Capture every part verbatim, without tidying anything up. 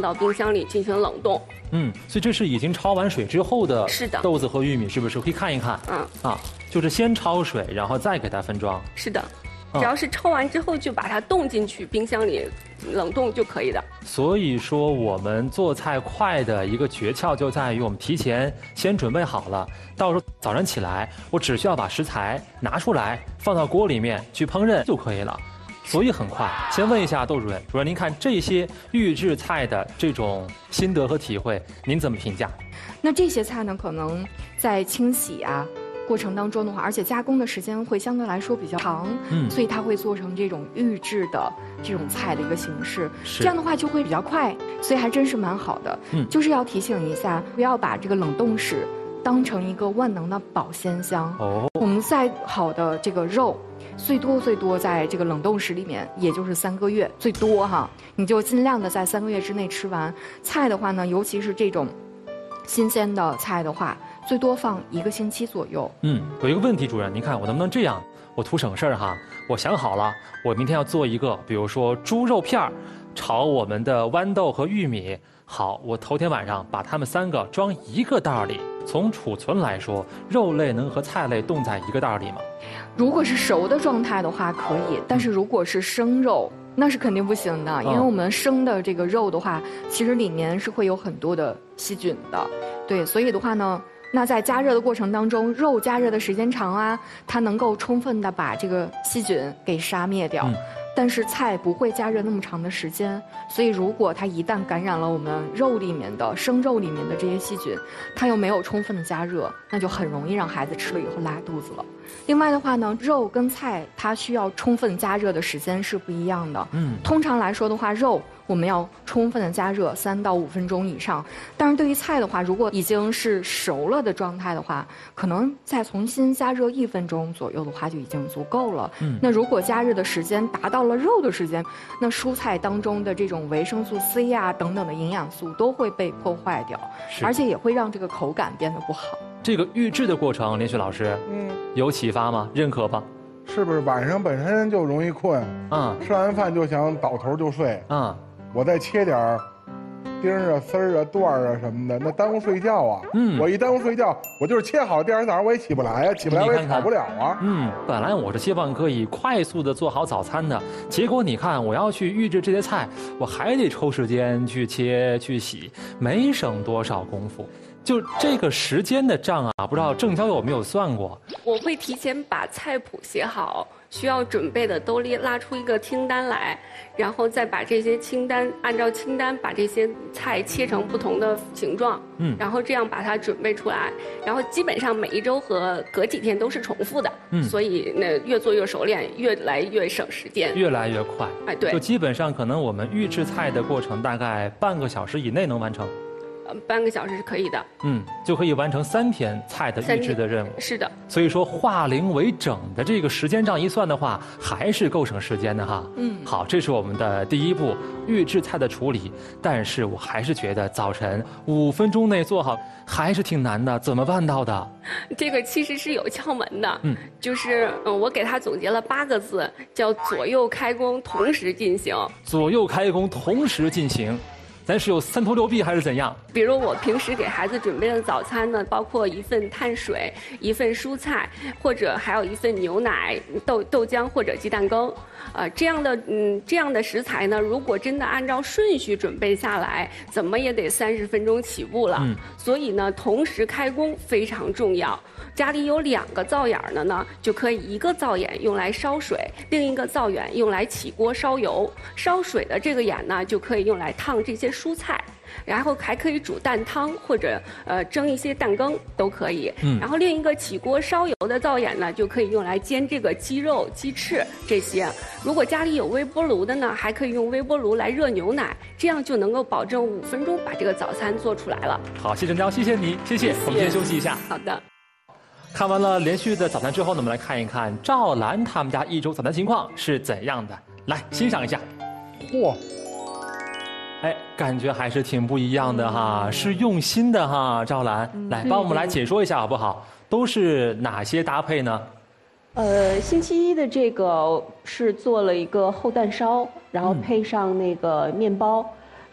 到冰箱里进行冷冻。 嗯，所以这是已经焯完水之后的是的豆子和玉米，是不是可以看一看？ 嗯啊，就是先焯水，然后再给它分装。 是的，只要是焯完之后就把它冻进去冰箱里冷冻就可以的。 所以说，我们做菜快的一个诀窍就在于我们提前先准备好了，到时候早上起来，我只需要把食材拿出来放到锅里面去烹饪就可以了。所以很快。先问一下窦主任，主任您看这些预制菜的这种心得和体会，您怎么评价？ 那这些菜呢，可能在清洗啊过程当中的话，而且加工的时间会相对来说比较长，嗯，所以它会做成这种预制的这种菜的一个形式，这样的话就会比较快，所以还真是蛮好的。嗯，就是要提醒一下，不要把这个冷冻室当成一个万能的保鲜箱。哦，我们再好的这个肉，最多最多在这个冷冻室里面，也就是三个月最多哈，你就尽量的在三个月之内吃完。菜的话呢，尤其是这种新鲜的菜的话，最多放一个星期左右。 嗯，有一个问题，主任，您看我能不能这样？我图省事儿哈，我想好了，我明天要做一个，比如说猪肉片儿炒我们的豌豆和玉米。好，我头天晚上把它们三个装一个袋儿里。从储存来说，肉类能和菜类冻在一个袋儿里吗？ 如果是熟的状态的话可以，但是如果是生肉，那是肯定不行的，因为我们生的这个肉的话，其实里面是会有很多的细菌的，对，所以的话呢，那在加热的过程当中，肉加热的时间长啊，它能够充分的把这个细菌给杀灭掉。嗯，但是菜不会加热那么长的时间，所以如果它一旦感染了我们肉里面的生肉里面的这些细菌，它又没有充分的加热，那就很容易让孩子吃了以后拉肚子了。另外的话呢，肉跟菜它需要充分加热的时间是不一样的。嗯，通常来说的话，肉我们要充分的加热三到五分钟以上，但是对于菜的话，如果已经是熟了的状态的话，可能再重新加热一分钟左右的话就已经足够了。嗯，那如果加热的时间达到了肉的时间，那蔬菜当中的这种维生素 C 呀、啊、等等的营养素都会被破坏掉，而且也会让这个口感变得不好。 这个预制的过程，连续老师，嗯，有启发吗？认可吧？ 是不是晚上本身就容易困？嗯，吃完饭就想倒头就睡。嗯，我再切点儿丁儿啊、丝儿啊、段儿啊什么的，那耽误睡觉啊。嗯，我一耽误睡觉，我就是切好，第二天早上我也起不来呀，起不来我也跑不了啊。 嗯，本来我是希望可以快速的做好早餐的，结果你看我要去预制这些菜，我还得抽时间去切去洗，没省多少功夫。就这个时间的账啊，不知道郑娇有没有算过？ 我会提前把菜谱写好，需要准备的都列拉出一个清单来，然后再把这些清单按照清单把这些菜切成不同的形状，嗯，然后这样把它准备出来，然后基本上每一周和隔几天都是重复的，嗯，所以那越做越熟练，越来越省时间， 越来越快。 哎，对， 就基本上可能我们预制菜的过程大概半个小时以内能完成。 半个小时是可以的， 嗯，就可以完成三天菜的预制的任务。 是的， 所以说化零为整的这个时间账一算的话，还是够省时间的哈。嗯，好，这是我们的第一步预制菜的处理。但是我还是觉得早晨五分钟内做好还是挺难的，怎么办到的？ 这个其实是有窍门的，嗯，就是嗯，我给他总结了八个字，叫左右开工同时进行。 左右开工同时进行。咱是有三头六臂还是怎样？ 比如我平时给孩子准备的早餐呢，包括一份碳水、一份蔬菜，或者还有一份牛奶、豆豆浆或者鸡蛋羹，呃，这样的嗯这样的食材呢，如果真的按照顺序准备下来，怎么也得三十分钟起步了。嗯，所以呢，同时开工非常重要。家里有两个灶眼的呢，就可以一个灶眼用来烧水，另一个灶眼用来起锅烧油。烧水的这个眼呢，就可以用来烫这些蔬菜，然后还可以煮蛋汤或者呃蒸一些蛋羹都可以。嗯，然后另一个起锅烧油的灶眼呢，就可以用来煎这个鸡肉、鸡翅这些。如果家里有微波炉的呢，还可以用微波炉来热牛奶，这样就能够保证五分钟把这个早餐做出来了。 好，谢郑娇，谢谢你，谢谢。我们先休息一下。 好的。 看完了连续的早餐之后呢，我们来看一看赵兰他们家一周早餐情况是怎样的，来欣赏一下。嚯！哎，感觉还是挺不一样的哈，是用心的哈，赵兰，来帮我们来解说一下好不好？都是哪些搭配呢？ 呃，星期一的这个是做了一个厚蛋烧，然后配上那个面包，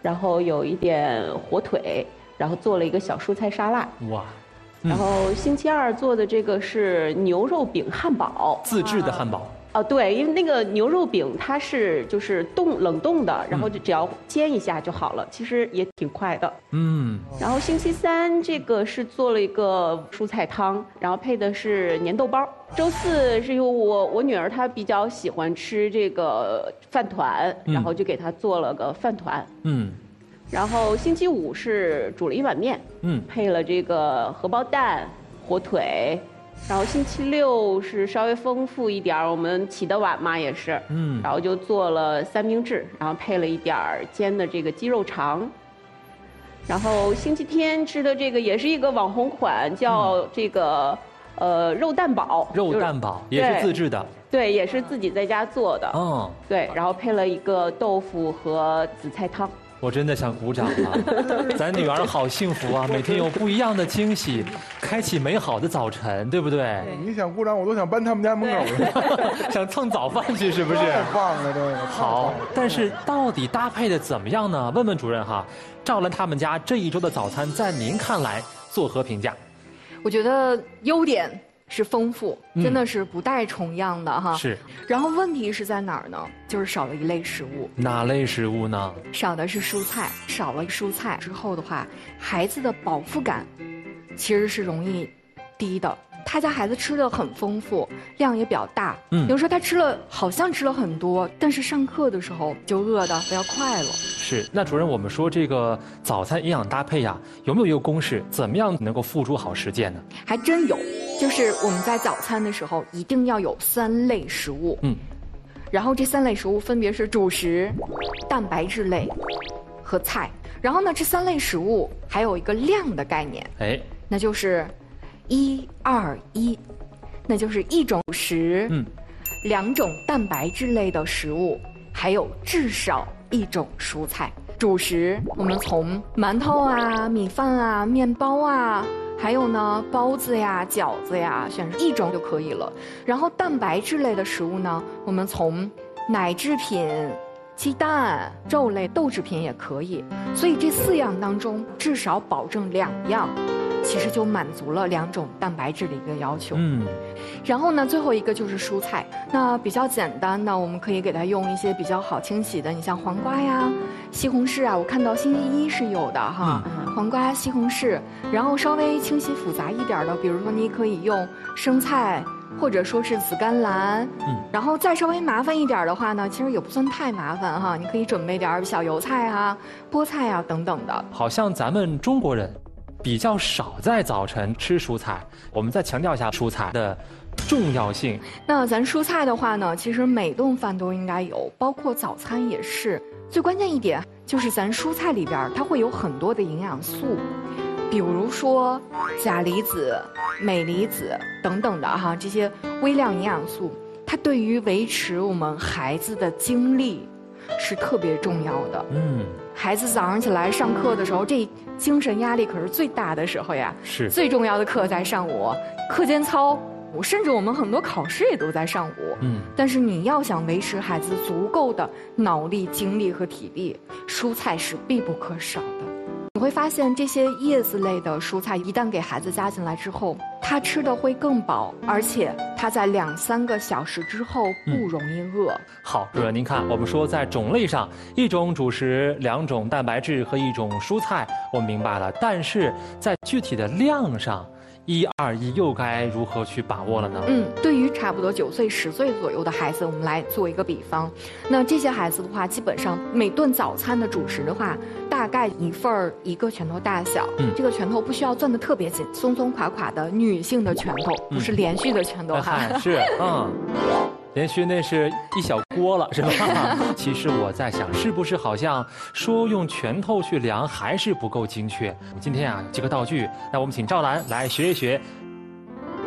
然后有一点火腿，然后做了一个小蔬菜沙拉。哇。然后星期二做的这个是牛肉饼汉堡， 自制的汉堡。 啊，对，因为那个牛肉饼它是就是冻冷冻的，然后就只要煎一下就好了，其实也挺快的。嗯。然后星期三这个是做了一个蔬菜汤，然后配的是粘豆包。周四是因为我我女儿她比较喜欢吃这个饭团，然后就给她做了个饭团。嗯。然后星期五是煮了一碗面，嗯，配了这个荷包蛋、火腿。然后星期六是稍微丰富一点，我们起得晚嘛也是，嗯，然后就做了三明治，然后配了一点煎的这个鸡肉肠。然后星期天吃的这个也是一个网红款，叫这个、嗯、呃肉蛋堡。 肉蛋堡也是自制的。 对，也是自己在家做的。哦。对，然后配了一个豆腐和紫菜汤。 我真的想鼓掌了，咱女儿好幸福啊！每天有不一样的惊喜，开启美好的早晨，对不对？ 你想鼓掌，我都想搬他们家门口去，想蹭早饭去，是不是？ 太棒了，这个好。但是到底搭配的怎么样呢？问问主任哈，赵兰他们家这一周的早餐，在您看来作何评价？ 我觉得优点是丰富，真的是不带重样的哈。 是。 然后问题是在哪儿呢？就是少了一类食物。 哪类食物呢？ 少的是蔬菜。少了蔬菜之后的话，孩子的饱腹感其实是容易低的。他家孩子吃的很丰富，量也比较大。嗯。有时候他吃了好像吃了很多，但是上课的时候就饿得比较快了。 是。那主任，我们说这个早餐营养搭配呀，有没有一个公式？怎么样能够付诸好实践呢？ 还真有。就是我们在早餐的时候一定要有三类食物，嗯，然后这三类食物分别是主食、蛋白质类和菜。然后呢，这三类食物还有一个量的概念，哎，那就是一二一，那就是一种主食，嗯，两种蛋白质类的食物，还有至少一种蔬菜。主食我们从馒头啊、米饭啊、面包啊。还有呢，包子呀、饺子呀，选一种就可以了。然后蛋白质类的食物呢，我们从奶制品、鸡蛋、肉类、豆制品也可以。所以这四样当中，至少保证两样，其实就满足了两种蛋白质的一个要求。嗯。然后呢，最后一个就是蔬菜。那比较简单的，我们可以给它用一些比较好清洗的，你像黄瓜呀、西红柿啊，我看到星期一是有的哈。嗯。黄瓜、西红柿，然后稍微清洗复杂一点的，比如说你可以用生菜，或者说是紫甘蓝。嗯。然后再稍微麻烦一点的话呢，其实也不算太麻烦哈，你可以准备点小油菜啊、菠菜啊等等的。 好像咱们中国人比较少在早晨吃蔬菜，我们再强调一下蔬菜的重要性。 那咱蔬菜的话呢，其实每顿饭都应该有，包括早餐也是。最关键一点就是咱蔬菜里边它会有很多的营养素，比如说钾离子、镁离子等等的哈，这些微量营养素，它对于维持我们孩子的精力是特别重要的。嗯，孩子早上起来上课的时候，这精神压力可是最大的时候呀。 是。 最重要的课在上午，课间操。甚至我们很多考试也都在上午，嗯，但是你要想维持孩子足够的脑力、精力和体力，蔬菜是必不可少的。你会发现这些叶子类的蔬菜，一旦给孩子加进来之后，他吃的会更饱，而且他在两三个小时之后不容易饿。嗯、 好，主任您看，我们说在种类上，一种主食、两种蛋白质和一种蔬菜，我们明白了，但是在具体的量上。一二一又该如何去把握了呢？ 嗯，对于差不多九岁、十岁左右的孩子，我们来做一个比方。那这些孩子的话，基本上每顿早餐的主食的话，大概一份儿一个拳头大小。嗯，这个拳头不需要攥得特别紧，松松垮垮的女性的拳头，不是连续的拳头哈。 嗯、是，嗯。连续那是一小锅了，是吧？其实我在想，是不是好像说用拳头去量还是不够精确？今天啊，几个道具，那我们请赵兰来学一学。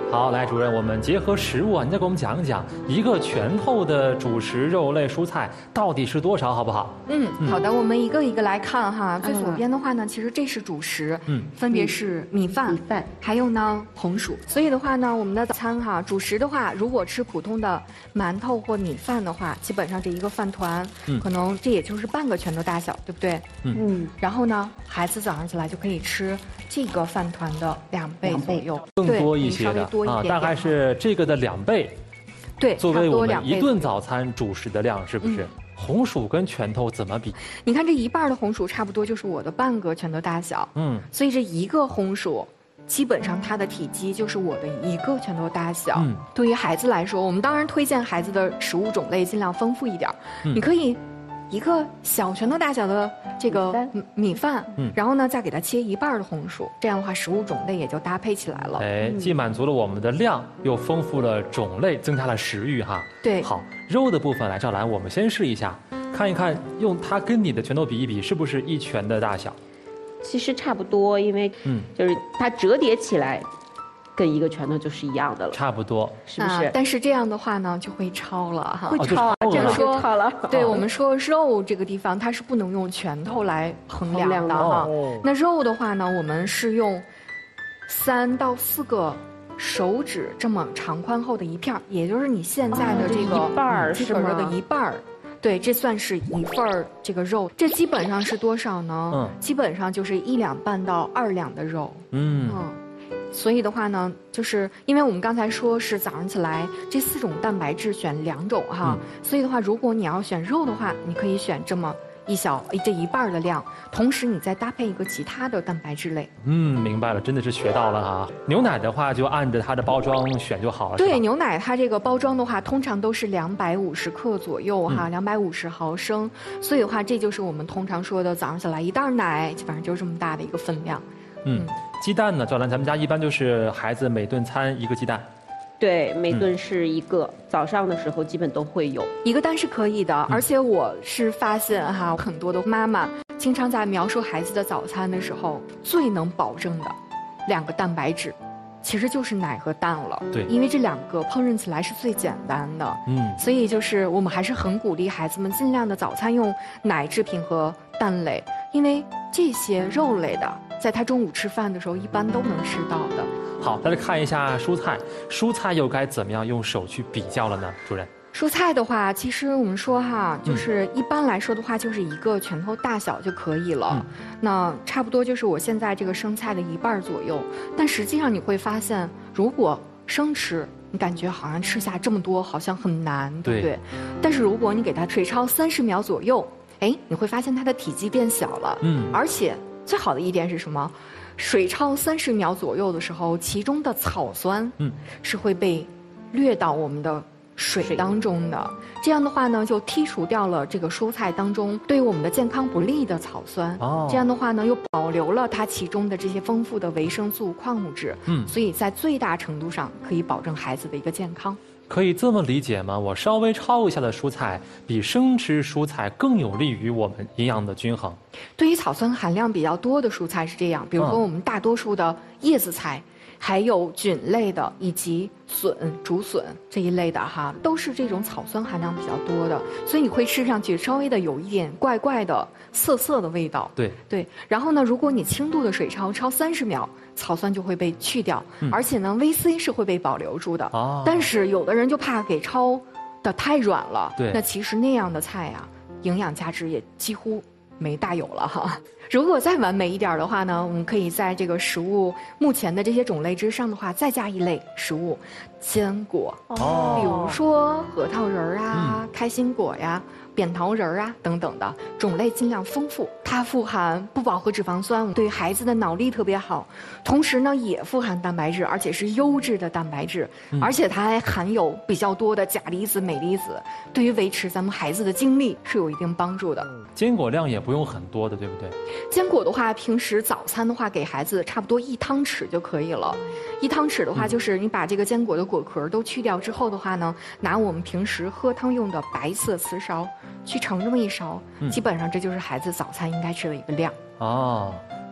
好，来主任，我们结合食物啊，你再给我们讲一讲一个拳头的主食、肉类、蔬菜到底是多少，好不好？ 嗯，好的，我们一个一个来看哈。最左边的话呢，其实这是主食，嗯，分别是米饭、 米饭， 还有呢红薯。所以的话呢，我们的早餐哈，主食的话，如果吃普通的馒头或米饭的话，基本上这一个饭团，嗯，可能这也就是半个拳头大小，对不对？嗯。然后呢，孩子早上起来就可以吃这个饭团的两倍左右， 更多一些的啊，大概是这个的两倍。 对， 作为我们一顿早餐主食的量，是不是？红薯跟拳头怎么比？ 你看这一半的红薯差不多就是我的半个拳头大小，嗯，所以这一个红薯，基本上它的体积就是我的一个拳头大小。嗯，对于孩子来说，我们当然推荐孩子的食物种类尽量丰富一点，嗯，你可以。一个小拳头大小的这个米饭，嗯，然后呢，再给它切一半的红薯，这样的话，食物种类也就搭配起来了。 哎，既满足了我们的量，又丰富了种类，增加了食欲哈。 对， 好，肉的部分来，赵兰，我们先试一下，看一看，用它跟你的拳头比一比，是不是一拳的大小？ 其实差不多，因为嗯，就是它折叠起来。跟一个拳头就是一样的了， 差不多， 是不是？啊、 但是这样的话呢，就会超了哈， 会超啊，这个说超了。 对我们说肉这个地方，它是不能用拳头来衡量的哈。哦、那肉的话呢，我们是用三到四个手指这么长宽厚的一片，也就是你现在的这个一半儿是吗？ 的一半儿。对，这算是一份儿这个肉，这基本上是多少呢？嗯，基本上就是一两半到二两的肉。嗯嗯。所以的话呢，就是因为我们刚才说是早上起来这四种蛋白质选两种哈，嗯、所以的话，如果你要选肉的话，你可以选这么一小这一半的量，同时你再搭配一个其他的蛋白质类。 嗯，明白了，真的是学到了哈。牛奶的话就按着它的包装选就好了。 对，牛奶它这个包装的话，通常都是两百五十克左右哈，两百五十毫升。所以的话，这就是我们通常说的早上起来一袋奶，基本上就是这么大的一个分量。 嗯，鸡蛋呢，赵兰，咱们家一般就是孩子每顿餐一个鸡蛋。 对，每顿是一个，嗯、早上的时候基本都会有一个蛋是可以的，嗯、而且我是发现哈，很多的妈妈经常在描述孩子的早餐的时候，最能保证的两个蛋白质，其实就是奶和蛋了。 对， 因为这两个烹饪起来是最简单的。嗯，所以就是我们还是很鼓励孩子们尽量的早餐用奶制品和蛋类，因为这些肉类的。在他中午吃饭的时候，一般都能吃到的。 好，再来看一下蔬菜，蔬菜又该怎么样用手去比较了呢？主任， 蔬菜的话，其实我们说哈，就是一般来说的话，就是一个拳头大小就可以了。嗯、那差不多就是我现在这个生菜的一半左右。但实际上你会发现，如果生吃，你感觉好像吃下这么多好像很难，对不对？对。但是如果你给它水焯三十秒左右，哎，你会发现它的体积变小了。嗯，而且。最好的一点是什么？水焯三十秒左右的时候，其中的草酸，嗯，是会被掠到我们的水当中的。这样的话呢，就剔除掉了这个蔬菜当中对我们的健康不利的草酸。哦，这样的话呢，又保留了它其中的这些丰富的维生素、矿物质。嗯，所以在最大程度上可以保证孩子的一个健康。 可以这么理解吗？我稍微焯一下的蔬菜，比生吃蔬菜更有利于我们营养的均衡。 对于草酸含量比较多的蔬菜是这样，比如说我们大多数的叶子菜，还有菌类的以及笋、竹笋这一类的哈，都是这种草酸含量比较多的，所以你会吃上去稍微的有一点怪怪的涩涩的味道。 对对，然后呢，如果你轻度的水焯，焯三十秒。草酸就会被去掉，嗯、而且呢 ，V C 是会被保留住的。哦、但是有的人就怕给焯的太软了， 对， 那其实那样的菜呀、啊，营养价值也几乎没大有了哈。如果再完美一点的话呢，我们可以在这个食物目前的这些种类之上的话，再加一类食物，坚果，哦，比如说核桃仁儿啊、嗯、开心果呀。扁桃仁儿啊等等的种类尽量丰富，它富含不饱和脂肪酸，对孩子的脑力特别好。同时呢，也富含蛋白质，而且是优质的蛋白质，嗯、而且它还含有比较多的钾离子、镁离子，对于维持咱们孩子的精力是有一定帮助的。 坚果量也不用很多的，对不对？ 坚果的话，平时早餐的话，给孩子差不多一汤匙就可以了。一汤匙的话，就是你把这个坚果的果壳都去掉之后的话呢，拿我们平时喝汤用的白色瓷勺去盛这么一勺，嗯、基本上这就是孩子早餐应该吃的一个量。 哦，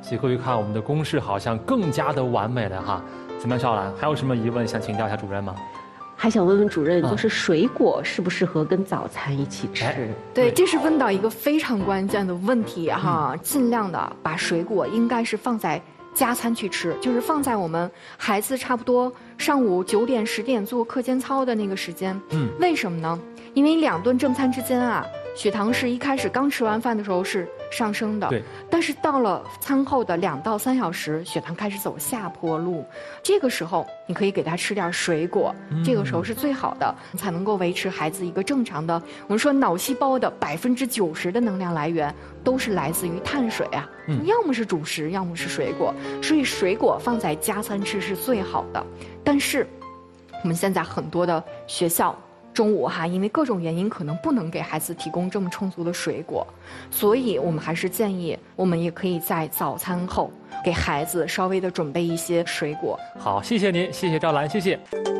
最后一看，我们的公式好像更加的完美了哈。怎么样，邵兰，还有什么疑问想请教一下主任吗？ 还想问问主任，就是水果适不适合跟早餐一起吃？哎、 对，这是问到一个非常关键的问题哈。嗯、尽量的把水果应该是放在加餐去吃，就是放在我们孩子差不多上午九点十点做课间操的那个时间。嗯，为什么呢？因为两顿正餐之间啊，血糖是一开始刚吃完饭的时候是上升的， 对。 但是到了餐后的两到三小时，血糖开始走下坡路，这个时候你可以给他吃点水果，嗯、这个时候是最好的，才能够维持孩子一个正常的。我们说脑细胞的百分之九十的能量来源都是来自于碳水啊，嗯、要么是主食，要么是水果，所以水果放在加餐吃是最好的。但是我们现在很多的学校。中午哈，因为各种原因可能不能给孩子提供这么充足的水果，所以我们还是建议，我们也可以在早餐后给孩子稍微的准备一些水果。 好，谢谢您，谢谢赵兰，谢谢。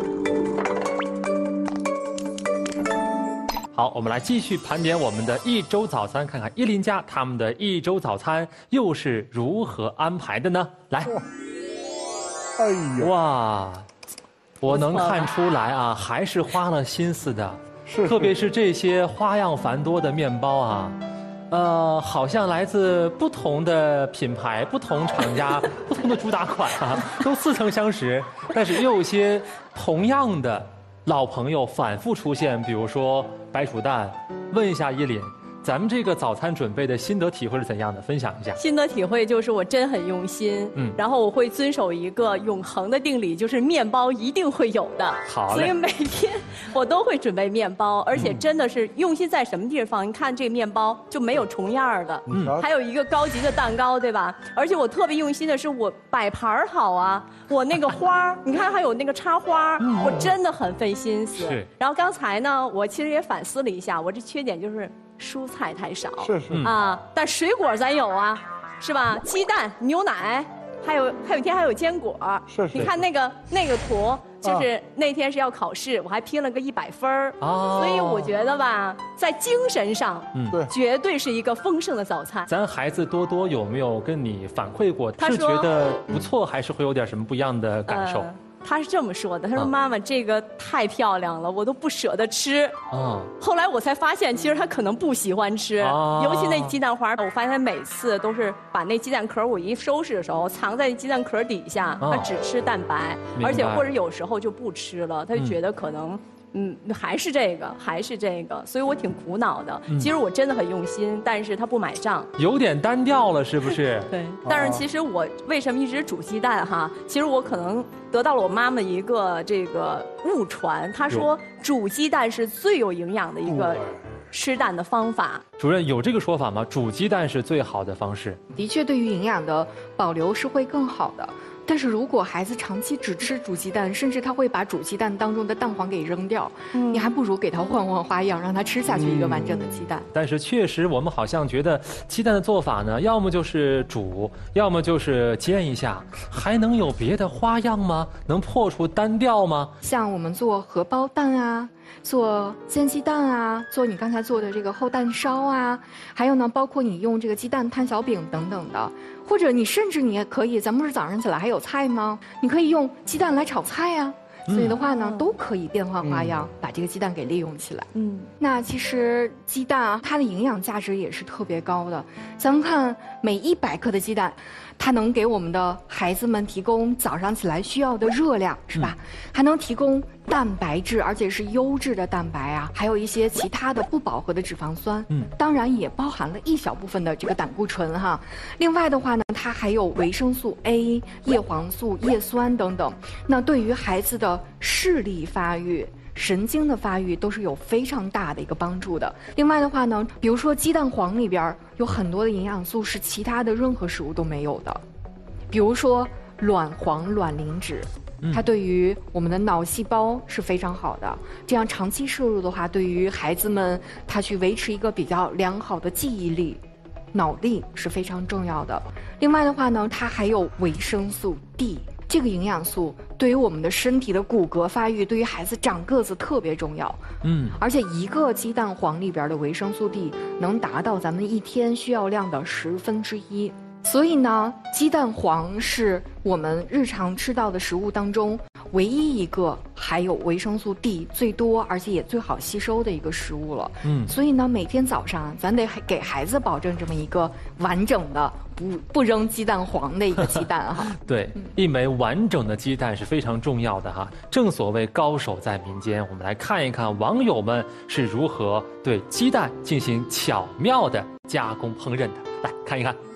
好，我们来继续盘点我们的一周早餐，看看伊林家他们的一周早餐又是如何安排的呢？来， 哎呀， 哇！我能看出来啊，还是花了心思的， 是， 特别是这些花样繁多的面包啊，呃，好像来自不同的品牌、不同厂家、不同的主打款啊，都似曾相识，但是又有些同样的老朋友反复出现，比如说白薯蛋。问一下依林，咱们这个早餐准备的心得体会是怎样的？分享一下。 心得体会就是我真很用心，嗯，然后我会遵守一个永恒的定理，就是面包一定会有的。 好， 所以每天我都会准备面包，而且真的是用心在什么地方？你看这个面包就没有重样的，嗯，还有一个高级的蛋糕，对吧？而且我特别用心的是我摆盘好啊，我那个花你看还有那个插花，我真的很费心思。 是。 然后刚才呢，我其实也反思了一下，我这缺点就是。蔬菜太少， 是是啊，但水果咱有啊，是吧？鸡蛋、牛奶，还有还有一天还有坚果， 是是。 你看那个那个图，就是那天是要考试，我还拼了个一百分儿，哦。所以我觉得吧，在精神上，嗯，对，绝对是一个丰盛的早餐。 咱孩子多多有没有跟你反馈过？他是觉得不错，还是会有点什么不一样的感受？呃他是这么说的，他说：“妈妈，这个太漂亮了，我都不舍得吃。”哦。后来我才发现，其实他可能不喜欢吃，尤其那鸡蛋花，我发现他每次都是把那鸡蛋壳我一收拾的时候，藏在鸡蛋壳底下，他只吃蛋白，而且或者有时候就不吃了，他就觉得可能。嗯，还是这个，还是这个，所以我挺苦恼的。嗯、其实我真的很用心，但是他不买账， 有点单调了，是不是？ 对。但是其实我为什么一直煮鸡蛋哈？其实我可能得到了我妈妈一个这个误传，她说煮鸡蛋是最有营养的一个吃蛋的方法。 主任有这个说法吗？煮鸡蛋是最好的方式。 的确，对于营养的保留是会更好的。但是如果孩子长期只吃煮鸡蛋，甚至他会把煮鸡蛋当中的蛋黄给扔掉，嗯、你还不如给他换换花样，让他吃下去一个完整的鸡蛋。 嗯、但是确实，我们好像觉得鸡蛋的做法呢，要么就是煮，要么就是煎一下，还能有别的花样吗？能破除单调吗？ 像我们做荷包蛋啊。做煎鸡蛋啊，做你刚才做的这个厚蛋烧啊，还有呢，包括你用这个鸡蛋摊小饼等等的，或者你甚至你也可以，咱们不是早上起来还有菜吗？你可以用鸡蛋来炒菜啊。所以的话呢，嗯、都可以变换花样，嗯、把这个鸡蛋给利用起来。嗯，那其实鸡蛋啊，它的营养价值也是特别高的。咱们看每一百克的鸡蛋，它能给我们的孩子们提供早上起来需要的热量，是吧？嗯、还能提供蛋白质，而且是优质的蛋白啊，还有一些其他的不饱和的脂肪酸。嗯，当然也包含了一小部分的这个胆固醇哈。另外的话呢，它还有维生素 A、叶黄素、叶酸等等。那对于孩子的视力发育、神经的发育都是有非常大的一个帮助的。另外的话呢，比如说鸡蛋黄里边有很多的营养素是其他的任何食物都没有的，比如说卵黄卵磷脂，它对于我们的脑细胞是非常好的。这样长期摄入的话，对于孩子们他去维持一个比较良好的记忆力、脑力是非常重要的。另外的话呢，它还有维生素 D。这个营养素对于我们的身体的骨骼发育，对于孩子长个子特别重要。嗯，而且一个鸡蛋黄里边的维生素 D 能达到咱们一天需要量的十分之一。 所以呢，鸡蛋黄是我们日常吃到的食物当中唯一一个含有维生素 D 最多，而且也最好吸收的一个食物了。嗯，所以呢，每天早上咱得给孩子保证这么一个完整的、不不扔鸡蛋黄的一个鸡蛋哈。 对，一枚完整的鸡蛋是非常重要的哈。正所谓高手在民间，我们来看一看网友们是如何对鸡蛋进行巧妙的加工烹饪的，来看一看。